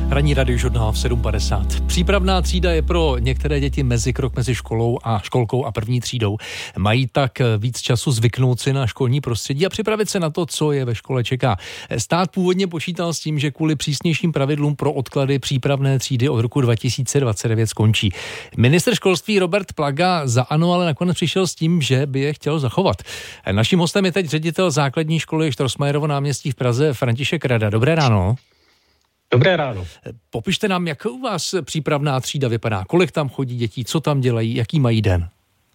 Ranní radiožurnál v 7:50. Přípravná třída je pro některé děti mezikrok mezi školkou a první třídou. Mají tak víc času zvyknout si na školní prostředí a připravit se na to, co je ve škole čeká. Stát původně počítal s tím, že kvůli přísnějším pravidlům pro odklady přípravné třídy od roku 2029 skončí. Ministr školství Robert Plaga za ANO ale nakonec přišel s tím, že by je chtěl zachovat. Naším hostem je teď ředitel základní školy Štrosmajerovo náměstí v Praze František Rada. Dobré ráno. Dobré ráno. Popište nám, jak u vás přípravná třída vypadá, kolik tam chodí dětí, co tam dělají, jaký mají den?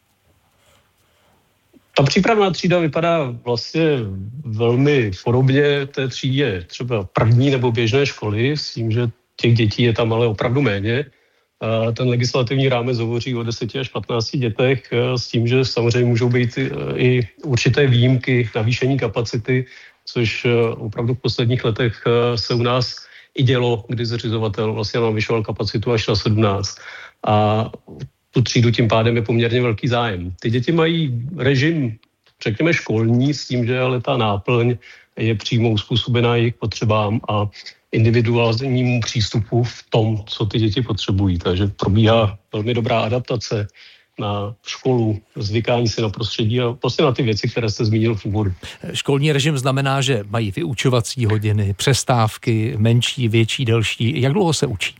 Ta přípravná třída vypadá vlastně velmi podobně té třídě třeba první nebo běžné školy, s tím, že těch dětí je tam ale opravdu méně. Ten legislativní rámec hovoří o 10 až 15 dětech s tím, že samozřejmě můžou být i určité výjimky, navýšení kapacity, což opravdu v posledních letech se u nás i dělo, kdy zřizovatel vlastně navyšoval kapacitu až na 17 a tu třídu tím pádem je poměrně velký zájem. Ty děti mají režim, řekněme, školní, s tím, že ale ta náplň je přímo uspůsobená jejich potřebám a individuálnímu přístupu v tom, co ty děti potřebují. Takže probíhá velmi dobrá adaptace na školu, zvykání si na prostředí a prostě na ty věci, které jste zmínil v úvodu. Školní režim znamená, že mají vyučovací hodiny, přestávky, menší, větší, delší. Jak dlouho se učí?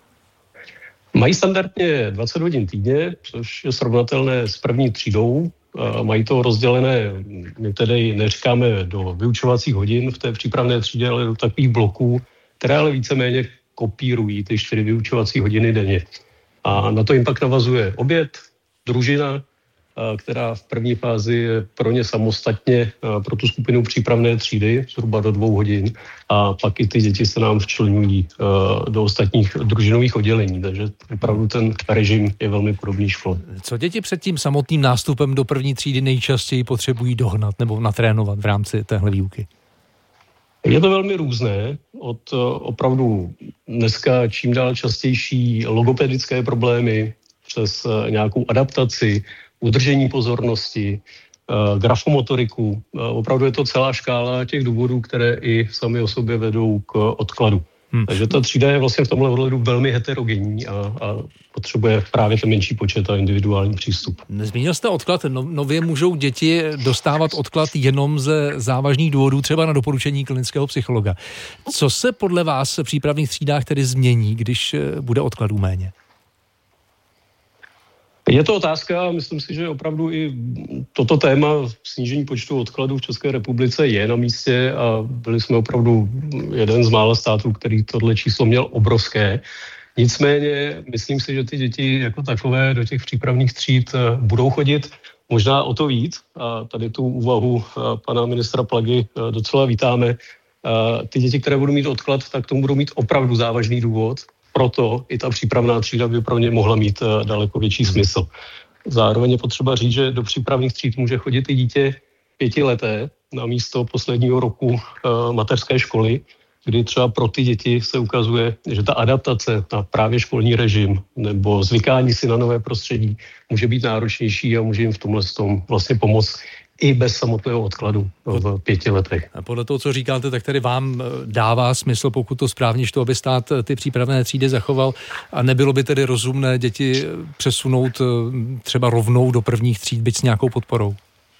Mají standardně 20 hodin týdně, což je srovnatelné s první třídou. Mají to rozdělené, my tedy neříkáme do vyučovacích hodin v té přípravné třídě, ale do takových bloků, které ale víceméně kopírují ty 4 vyučovací hodiny denně. A na to jim pak navazuje oběd, družina, která v první fázi je pro ně samostatně pro tu skupinu přípravné třídy, zhruba do 2 hodin. A pak i ty děti se nám včleňují do ostatních družinových oddělení, takže opravdu ten režim je velmi podobný škole. Co děti před tím samotným nástupem do první třídy nejčastěji potřebují dohnat nebo natrénovat v rámci téhle výuky? Je to velmi různé, od opravdu dneska čím dál častější logopedické problémy, přes nějakou adaptaci, udržení pozornosti, grafomotoriku. Opravdu je to celá škála těch důvodů, které i sami o sobě vedou k odkladu. Takže ta třída je vlastně v tomhle ohledu velmi heterogenní a potřebuje právě ten menší počet a individuální přístup. Zmínil jste odklad. Nově můžou děti dostávat odklad jenom ze závažných důvodů, třeba na doporučení klinického psychologa. Co se podle vás v přípravných třídách tedy změní, když bude odkladů méně? Je to otázka, myslím si, že opravdu i toto téma snížení počtu odkladů v České republice je na místě a byli jsme opravdu jeden z mála států, který tohle číslo měl obrovské. Nicméně myslím si, že ty děti jako takové do těch přípravných tříd budou chodit možná o to víc. A tady tu úvahu pana ministra Plagy docela vítáme. Ty děti, které budou mít odklad, tak tomu budou mít opravdu závažný důvod. Proto i ta přípravná třída by pro ně mohla mít daleko větší smysl. Zároveň je potřeba říct, že do přípravných tříd může chodit i dítě 5leté na místo posledního roku mateřské školy, kdy třeba pro ty děti se ukazuje, že ta adaptace na právě školní režim nebo zvykání si na nové prostředí může být náročnější a může jim v tomhle vlastně pomoct i bez samotného odkladu v 5 letech. A podle toho, co říkáte, tak tedy vám dává smysl, pokud to správně šlo, aby stát ty přípravné třídy zachoval a nebylo by tedy rozumné děti přesunout třeba rovnou do prvních tříd, byť s nějakou podporou?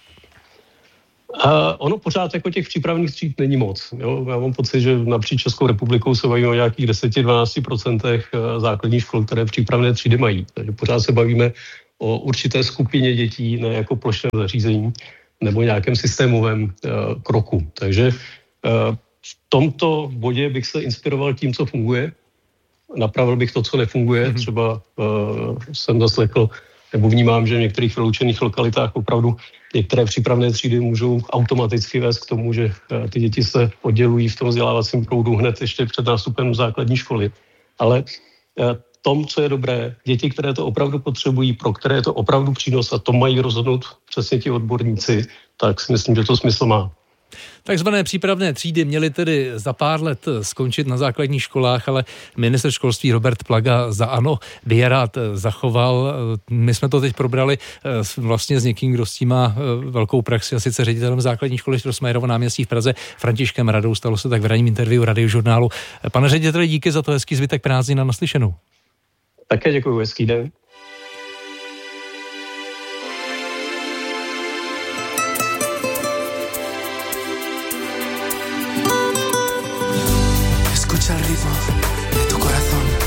Ono pořád jako těch přípravných tříd není moc. Jo? Já mám pocit, že napříč Českou republikou se bavíme o nějakých 10-12% základních škol, které přípravné třídy mají. Takže pořád se bavíme o určité skupině dětí, ne jako plošném zařízení nebo nějakém systémovém kroku. Takže v tomto bodě bych se inspiroval tím, co funguje. Napravil bych to, co nefunguje. Třeba jsem zaslechl, nebo vnímám, že v některých vyloučených lokalitách opravdu některé přípravné třídy můžou automaticky vést k tomu, že ty děti se oddělují v tom vzdělávacím proudu hned ještě před nástupem do základní školy. Ale tom, co je dobré, děti, které to opravdu potřebují, pro které je to opravdu přínos a to mají rozhodnout přesně ti odborníci, tak si myslím, že to smysl má. Takzvané přípravné třídy měly tedy za pár let skončit na základních školách, ale ministr školství Robert Plaga za ANO by je rád zachoval. My jsme to teď probrali vlastně s někým, kdo s tím má velkou praxi, a sice ředitelem základní školy Strossmayerovo náměstí v Praze, Františkem Radou. Stalo se tak v ranním interview Radiožurnálu. Pane řediteli, díky za to, hezký zbytek prázdnin a naslyšenou. Také děkuji, hezký den.